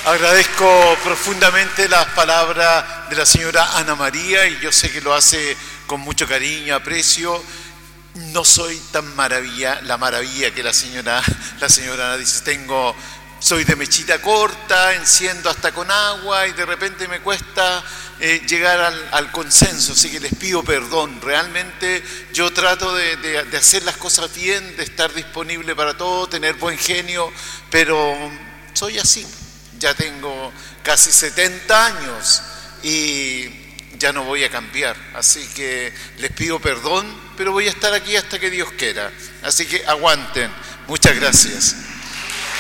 Agradezco profundamente las palabras de la señora Ana María y yo sé que lo hace con mucho cariño, aprecio. No soy tan la maravilla que la señora Ana dice. Soy de mechita corta, enciendo hasta con agua y de repente me cuesta llegar al consenso, así que les pido perdón. Realmente yo trato de hacer las cosas bien, de estar disponible para todo, tener buen genio, pero soy así. Ya tengo casi 70 años y ya no voy a cambiar, así que les pido perdón, pero voy a estar aquí hasta que Dios quiera. Así que aguanten. Muchas gracias.